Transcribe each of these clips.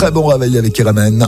très bon réveil avec RMN.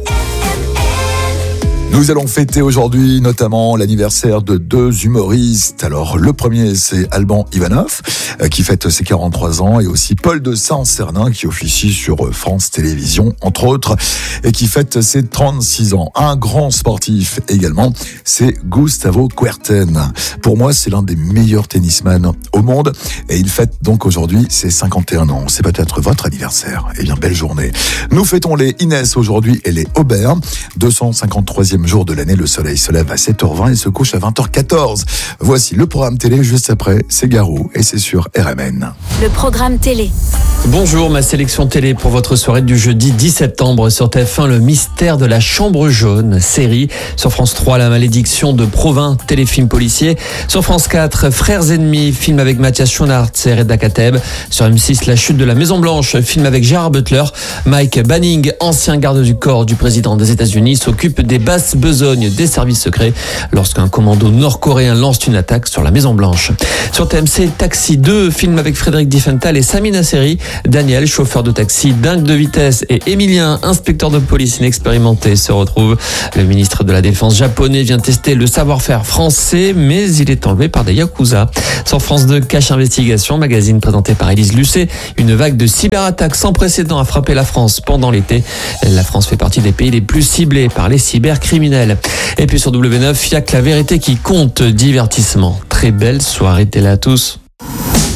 Nous allons fêter aujourd'hui notamment l'anniversaire de deux humoristes. Alors le premier c'est Alban Ivanov qui fête ses 43 ans et aussi Paul de Saint-Cernin qui officie sur France Télévisions entre autres et qui fête ses 36 ans. Un grand sportif également, c'est Gustavo Kuerten. Pour moi c'est l'un des meilleurs tennisman au monde et il fête donc aujourd'hui ses 51 ans. C'est peut-être votre anniversaire. Eh bien belle journée. Nous fêtons les Inès aujourd'hui et les Aubert. 253e jour de l'année, le soleil se lève à 7h20 et se couche à 20h14. Voici le programme télé juste après, c'est Garou et c'est sur RMN. Le programme télé. Bonjour, ma sélection télé pour votre soirée du jeudi 10 septembre sur TF1, le mystère de la chambre jaune, série. Sur France 3, la malédiction de Provins, téléfilm policier. Sur France 4, Frères ennemis, film avec Mathias Schoenaerts et Reda Kateb. Sur M6, La chute de la Maison Blanche, film avec Gérard Butler. Mike Banning, ancien garde du corps du président des États-Unis, s'occupe des basses besognes des services secrets lorsqu'un commando nord-coréen lance une attaque sur la Maison Blanche. Sur TMC, Taxi 2, film avec Frédéric Diffenthal et Sami Nasseri. Daniel, chauffeur de taxi dingue de vitesse, et Emilien, inspecteur de police inexpérimenté, se retrouvent. Le ministre de la Défense japonais vient tester le savoir-faire français, mais il est enlevé par des yakuza. Sur France 2, Cache Investigation, magazine présenté par Élise Lucet. Une vague de cyberattaques sans précédent a frappé la France pendant l'été. La France fait partie des pays les plus ciblés par les cybercriminels. Et puis sur W9, il y a que la vérité qui compte, divertissement. Très belle soirée télé à tous.